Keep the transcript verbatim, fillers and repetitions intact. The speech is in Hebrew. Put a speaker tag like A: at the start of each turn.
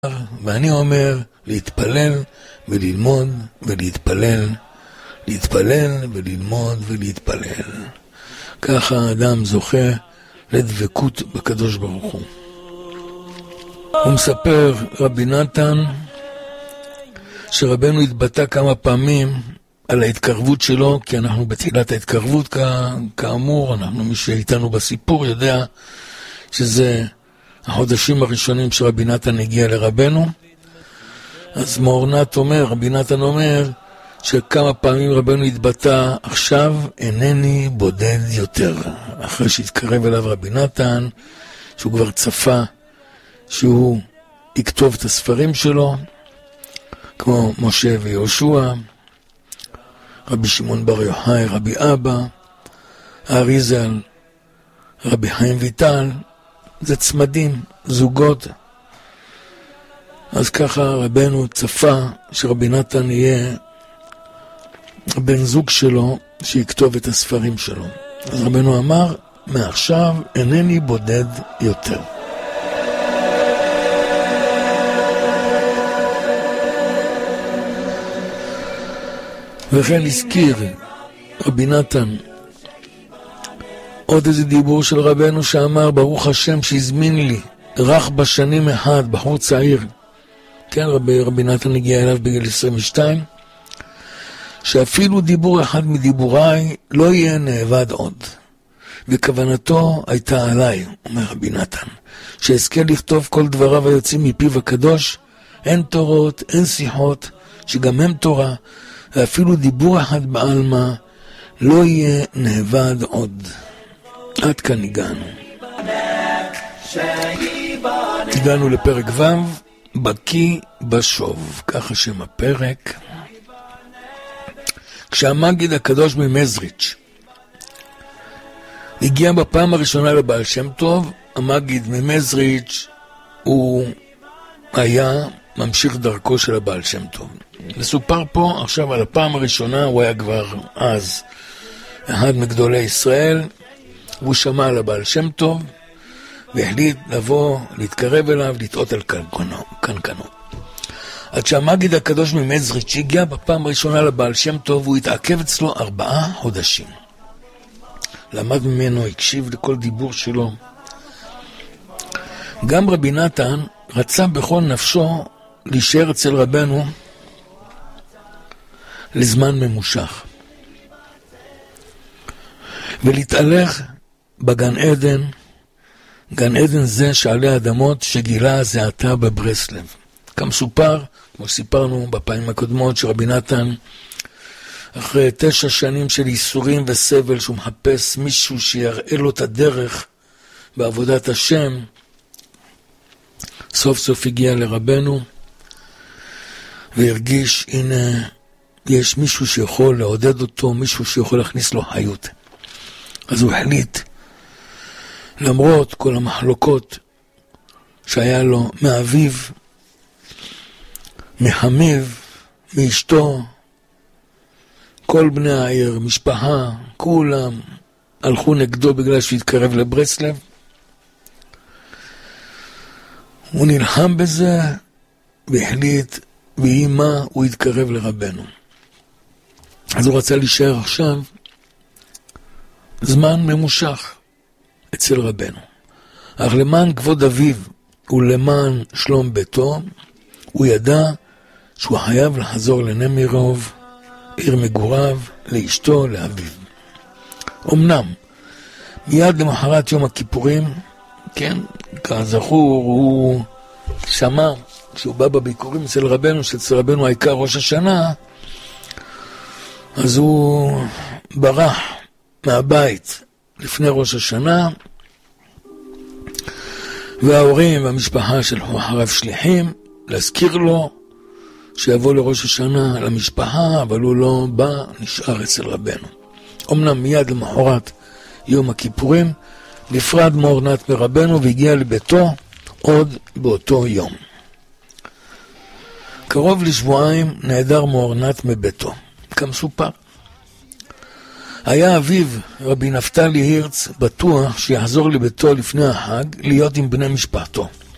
A: ואני אומר להתפלל וללמוד ולהתפלל, להתפלל וללמוד ולהתפלל. ככה האדם זוכה לדבקות בקדוש ברוך הוא. הוא מספר רבי נתן שרבנו התבטא כמה פעמים על ההתקרבות שלו, כי אנחנו בתחילת ההתקרבות כ... כאמור, אנחנו מי שאיתנו בסיפור יודע שזה החודשים הראשונים שרבי נתן הגיע לרבנו. אז מאורנת אומר, רבי נתן אומר שכמה פעמים רבנו התבטא, עכשיו אינני בודד יותר. אחרי שהתקרב אליו רבי נתן, שהוא כבר צפה שהוא יכתוב את הספרים שלו, כמו משה ויהושע, רבי שמעון בר יוחאי, רבי אבא, האריזל, רבי חיים ויטל, זה צמדים, זוגות. אז ככה רבנו צפה שרבי נתן יהיה בן זוג שלו שיכתוב את הספרים שלו. אז רבנו אמר, מעכשיו אינני בודד יותר. וכן הזכיר רבי נתן עוד איזה דיבור של רבנו שאמר, ברוך השם שהזמין לי רך בשנים אחד, בחור צעיר. כן, רבי, רבי נתן הגיע אליו בגיל עשרים ושתיים, שאפילו דיבור אחד מדיבוריי לא יהיה נאבד עוד. וכוונתו הייתה עליי, אומר רבי נתן, שהזכה לכתוב כל דבריו היוצאים מפיו הקדוש, אין תורות, אין שיחות, שגם הם תורה, ואפילו דיבור אחד בעלמא לא יהיה נאבד עוד. עד כאן הגענו. הגענו לפרק ו', בקי בשוב, ככה שם הפרק. כשהמגיד הקדוש ממזריץ' הגיע בפעם הראשונה לבעל שם טוב, המגיד ממזריץ' הוא היה ממשיך דרכו של הבעל שם טוב. מסופר פה עכשיו על הפעם הראשונה, הוא היה כבר אז אחד מגדולי ישראל, הוא שמע על הבעל שם טוב, והחליט לבוא, להתקרב אליו, לטעות על קנקנו. עד שהמגיד הקדוש ממזריץ' הגיע בפעם הראשונה לבעל שם טוב, הוא התעכב אצלו ארבעה חודשים. למד ממנו, הקשיב לכל דיבור שלו. גם רבי נתן רצה בכל נפשו להישאר אצל רבנו לזמן ממושך. ולהתהלך בגן עדן, גן עדן זה שעלי האדמות שגילה זה עתה בברסלב. כמסופר, כמו שסיפרנו בפעמים הקודמות, שרבי נתן, אחרי תשע שנים של איסורים וסבל, שהוא מחפש מישהו שיראה לו את הדרך בעבודת השם, סוף סוף הגיע לרבנו, והרגיש, הנה, יש מישהו שיכול לעודד אותו, מישהו שיכול להכניס לו חיות. אז הוא החליט, למרות כל המחלוקות שהיה לו מאביו, מחמיו, מאשתו, כל בני העיר, משפחה, כולם הלכו נגדו בגלל שהתקרב לברסלב. הוא נלחם בזה והחליט, ויהי מה, הוא התקרב לרבנו. אז הוא רצה להישאר עכשיו זמן ממושך אצל רבנו. אך למען כבוד אביו ולמען שלום ביתו, הוא ידע שהוא חייב לחזור לנמירוב, עיר מגוריו, לאשתו, לאביו. אמנם, מיד למחרת יום הכיפורים, כן, כזכור, הוא שמע, כשהוא בא בביקורים אצל רבנו, שאצל רבנו העיקר ראש השנה, אז הוא ברח מהבית לפני ראש השנה, וההורים והמשפחה שלחו אחריו שליחים, להזכיר לו שיבוא לראש השנה למשפחה, אבל הוא לא בא, נשאר אצל רבנו. אמנם מיד למחרת יום הכיפורים, נפרד מאורנת מרבנו והגיע לביתו עוד באותו יום. קרוב לשבועיים נעדר מאורנת מביתו, כמסופר. היה אביו, רבי נפתלי הירץ, בטוח שיחזור לביתו לפני החג להיות עם בני משפחתו.